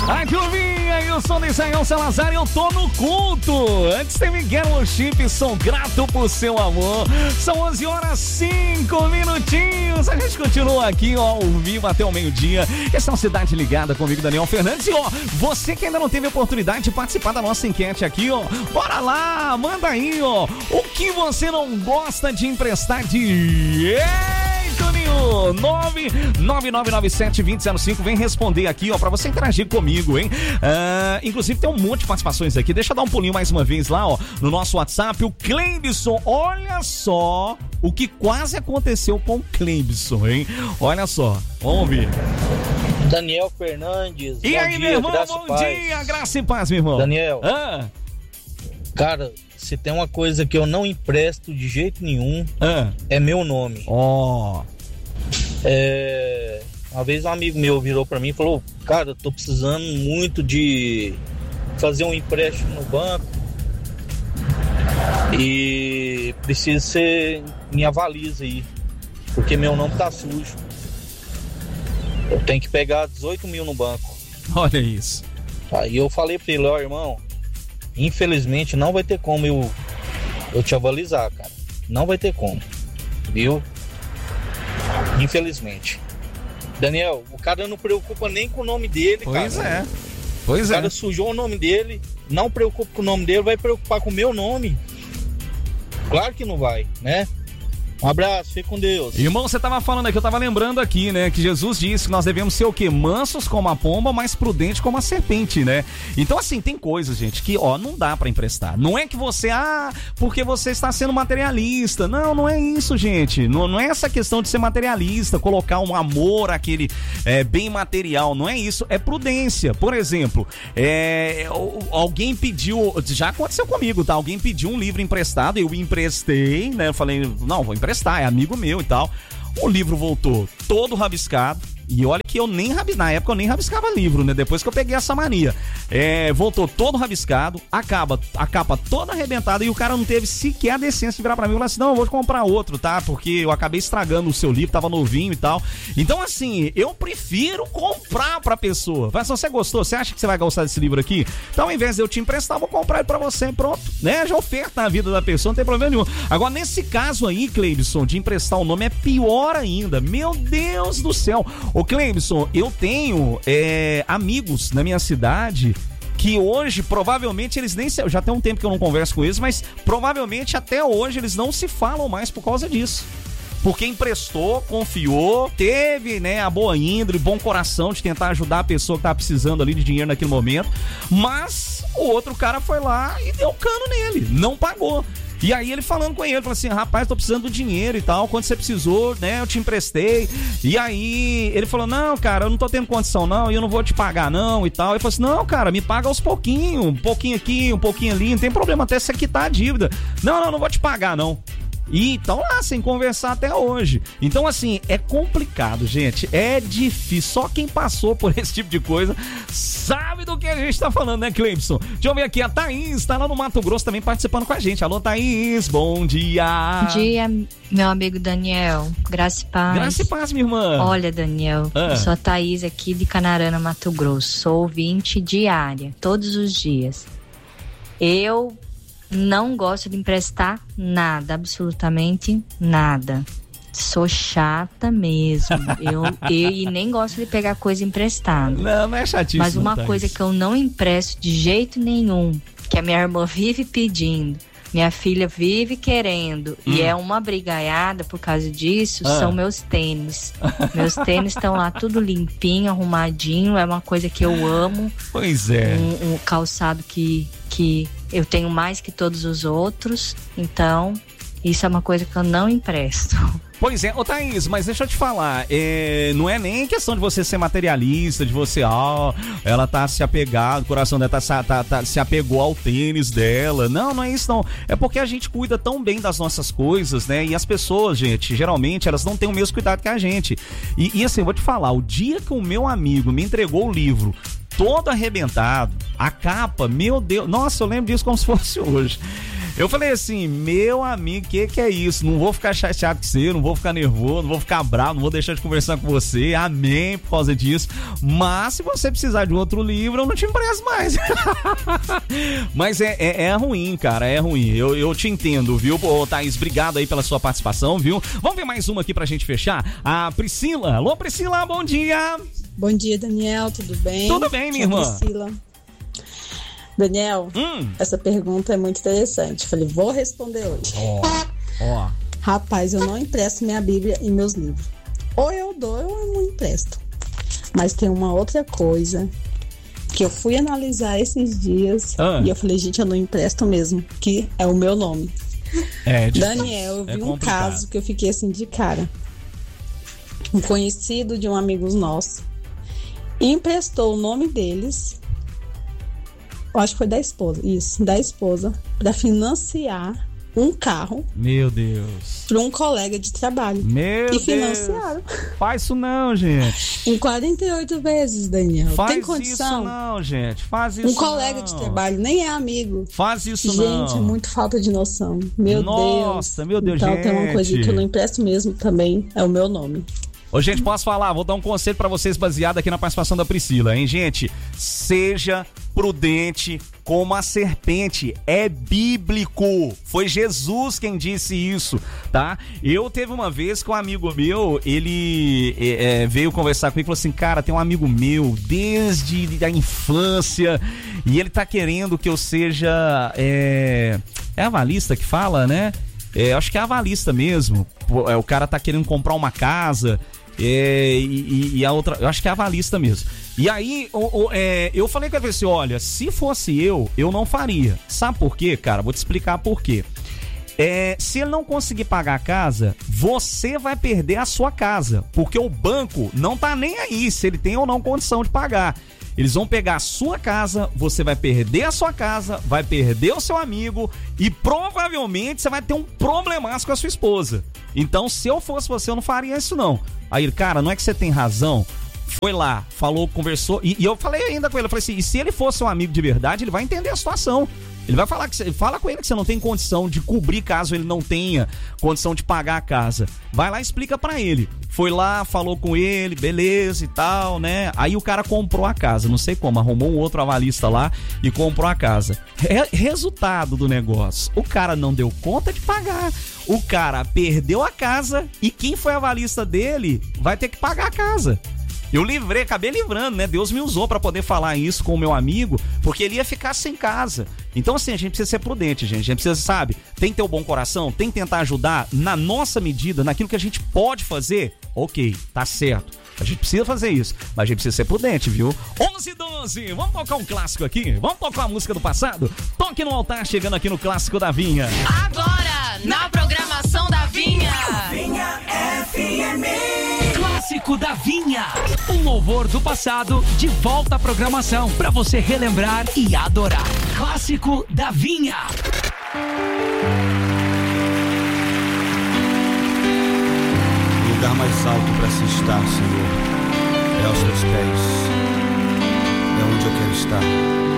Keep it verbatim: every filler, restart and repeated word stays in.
Ai, que ouvinha, eu sou o Israel Salazar e eu tô no culto. Antes tem Miguel Worship, sou grato por seu amor. São onze horas cinco minutinhos. A gente continua aqui, ó, ao vivo até o meio-dia. Essa é uma Cidade Ligada comigo, Daniel Fernandes. E, ó, você que ainda não teve a oportunidade de participar da nossa enquete aqui, ó, bora lá, manda aí, ó, o que você não gosta de emprestar de... Toninho, nove nove nove nove sete dois zero zero cinco, vem responder aqui, ó, pra você interagir comigo, hein? Uh, inclusive tem um monte de participações aqui, deixa eu dar um pulinho mais uma vez lá, ó, no nosso WhatsApp, o Cleibson, olha só o que quase aconteceu com o Cleibson, hein? Olha só, vamos ver. Daniel Fernandes, e bom aí, dia, meu irmão, graça bom e paz. dia, graça e paz, meu irmão. Daniel, ah. cara, se tem uma coisa que eu não empresto de jeito nenhum, ah. é meu nome. Ó. Oh. É, uma vez um amigo meu virou pra mim e falou, cara, eu tô precisando muito de fazer um empréstimo no banco e preciso ser minha valisa aí, porque meu nome tá sujo. Eu tenho que pegar dezoito mil no banco. Olha isso. Aí eu falei pra ele, ó, irmão, infelizmente não vai ter como eu, eu te avalizar, cara. Não vai ter como, viu? Infelizmente. Daniel, o cara não preocupa nem com o nome dele, pois cara. É. Pois o é. cara sujou o nome dele, não preocupa com o nome dele, vai preocupar com o meu nome. Claro que não vai, né? Um abraço, fique com Deus. Irmão, você tava falando aqui, eu tava lembrando aqui, né, que Jesus disse que nós devemos ser o quê? Mansos como a pomba, mas prudentes como a serpente, né? Então, assim, tem coisas, gente, que, ó, não dá pra emprestar. Não é que você, ah, porque você está sendo materialista. Não, não é isso, gente. Não, não é essa questão de ser materialista, colocar um amor àquele é, bem material. Não é isso, é prudência. Por exemplo, é, alguém pediu, já aconteceu comigo, tá? Alguém pediu um livro emprestado, eu emprestei, né? Eu falei, não, vou emprestar. É amigo meu e tal. O livro voltou todo rabiscado. E olha que eu nem rabiscava, na época eu nem rabiscava livro, né? Depois que eu peguei essa mania. É, voltou todo rabiscado, acaba, a capa toda arrebentada e o cara não teve sequer a decência de virar pra mim e falar assim, não, eu vou comprar outro, tá? Porque eu acabei estragando o seu livro, tava novinho e tal. Então, assim, eu prefiro comprar pra pessoa. Fala assim, você gostou? Você acha que você vai gostar desse livro aqui? Então, ao invés de eu te emprestar, eu vou comprar ele pra você, pronto, né? Já oferta na vida da pessoa, não tem problema nenhum. Agora, nesse caso aí, Cleibson, de emprestar o nome é pior ainda. Meu Deus do céu. Ô, Cleibson, eu tenho é, amigos na minha cidade que hoje, provavelmente, eles nem se... já tem um tempo que eu não converso com eles, mas provavelmente até hoje eles não se falam mais por causa disso. Porque emprestou, confiou, teve, né, a boa índole, bom coração de tentar ajudar a pessoa que tá precisando ali de dinheiro naquele momento, mas o outro cara foi lá e deu cano nele, não pagou. E aí ele falando com ele, falou assim, rapaz, tô precisando do dinheiro e tal, quando você precisou, né, eu te emprestei. E aí ele falou, não, cara, eu não tô tendo condição não, e eu não vou te pagar não e tal. Ele falou assim, não, cara, me paga aos pouquinhos, um pouquinho aqui, um pouquinho ali, não tem problema até você quitar a dívida. Não, não, não vou te pagar não. E estão lá sem conversar até hoje. Então, assim, é complicado, gente. É difícil. Só quem passou por esse tipo de coisa sabe do que a gente tá falando, né, Cleibson? Deixa eu ver aqui. A Thaís tá lá no Mato Grosso também participando com a gente. Alô, Thaís. Bom dia. Bom dia, meu amigo Daniel. Graça e paz. Graça e paz, minha irmã. Olha, Daniel, ah. eu sou a Thaís aqui de Canarana, Mato Grosso. Sou ouvinte diária, todos os dias. Eu... não gosto de emprestar nada, absolutamente nada. Sou chata mesmo. eu, eu e nem gosto de pegar coisa emprestada. Não, não é chatíssimo. Mas uma Thaís. coisa que eu não empresto de jeito nenhum, que a minha irmã vive pedindo, minha filha vive querendo, hum. e é uma brigaiada por causa disso, ah. são meus tênis. Meus tênis estão lá tudo limpinho, arrumadinho, é uma coisa que eu amo. Pois é. Um, um calçado que, que eu tenho mais que todos os outros, então isso é uma coisa que eu não empresto. Pois é, ô Thaís, mas deixa eu te falar, é, não é nem questão de você ser materialista, de você, ah, ela tá se apegada, o coração dela tá, tá, tá, se apegou ao tênis dela. Não, não é isso não. É porque a gente cuida tão bem das nossas coisas, né? E as pessoas, gente, geralmente, elas não têm o mesmo cuidado que a gente. E, e assim, eu vou te falar, o dia que o meu amigo me entregou o livro todo arrebentado, a capa, meu Deus, nossa, eu lembro disso como se fosse hoje. Eu falei assim, meu amigo, que que é isso? Não vou ficar chateado com você, não vou ficar nervoso, não vou ficar bravo, não vou deixar de conversar com você, amém por causa disso. Mas se você precisar de um outro livro, eu não te empresto mais. Mas é, é, é ruim, cara, é ruim. Eu, eu te entendo, viu? Ô, Thaís, obrigado aí pela sua participação, viu? Vamos ver mais uma aqui pra gente fechar. A Priscila. Alô, Priscila, bom dia. Bom dia, Daniel, tudo bem? Tudo bem, minha irmã. Priscila. Daniel, hum. essa pergunta é muito interessante. Falei, vou responder hoje. Ó, ó. Rapaz, eu não empresto minha Bíblia e meus livros. Ou eu dou ou eu não empresto. Mas tem uma outra coisa que eu fui analisar esses dias ah. e eu falei, gente, eu não empresto mesmo, que é o meu nome. É, Daniel, eu vi é um caso que eu fiquei assim de cara. Um conhecido de um amigo nosso emprestou o nome deles, eu acho que foi da esposa, isso, da esposa, para financiar um carro. Meu Deus. Para um colega de trabalho. Meu e Deus. financiaram. Faz isso não, gente. Em quarenta e oito vezes, Daniel. Faz Tem condição? isso não, gente. Faz isso Um colega não. de trabalho, nem é amigo. Faz isso gente, não. Gente, é muito falta de noção. Meu Nossa, Deus. Nossa, meu Deus, então, gente. Então tem uma coisa que eu não empresto mesmo também, é o meu nome. Ô, gente, posso falar? Vou dar um conselho pra vocês baseado aqui na participação da Priscila, hein, gente? Seja prudente como a serpente, é bíblico. Foi Jesus quem disse isso, tá? Eu teve uma vez que um amigo meu, ele é, veio conversar comigo e falou assim, cara, tem um amigo meu desde a infância e ele tá querendo que eu seja, é, é avalista que fala, né? É, acho que é avalista mesmo. O cara tá querendo comprar uma casa. É, e, e a outra, eu acho que é avalista mesmo. E aí, o, o, é, eu falei com ele assim: olha, se fosse eu, eu não faria. Sabe por quê, cara? Vou te explicar por quê. É, se ele não conseguir pagar a casa, você vai perder a sua casa. Porque o banco não tá nem aí se ele tem ou não condição de pagar. Eles vão pegar a sua casa, você vai perder a sua casa, vai perder o seu amigo e provavelmente você vai ter um problemaço com a sua esposa. Então, se eu fosse você, eu não faria isso não. Aí ele, cara, não é que você tem razão? Foi lá, falou, conversou e, e eu falei ainda com ele, eu falei assim, e se ele fosse um amigo de verdade, ele vai entender a situação. Ele vai falar que você, fala com ele que você não tem condição de cobrir caso ele não tenha condição de pagar a casa. Vai lá e explica pra ele. Foi lá, falou com ele, beleza e tal, né? Aí o cara comprou a casa, não sei como, arrumou um outro avalista lá e comprou a casa. Re- resultado do negócio, o cara não deu conta de pagar. O cara perdeu a casa e quem foi avalista dele vai ter que pagar a casa. Eu livrei, acabei livrando, né? Deus me usou pra poder falar isso com o meu amigo, porque ele ia ficar sem casa. Então, assim, a gente precisa ser prudente, gente. A gente precisa, sabe, tem que ter um bom coração, tem que tentar ajudar na nossa medida, naquilo que a gente pode fazer. Ok, tá certo. A gente precisa fazer isso, mas a gente precisa ser prudente, viu? onze e doze, vamos tocar um clássico aqui? Vamos tocar uma música do passado? Toque no altar, chegando aqui no Clássico da Vinha. Agora, na programação da Vinha. Vinha F M. Clássico da Vinha. Um louvor do passado de volta à programação pra você relembrar e adorar. Clássico da Vinha. O lugar mais alto para se estar, Senhor, é aos teus pés. É onde eu quero estar.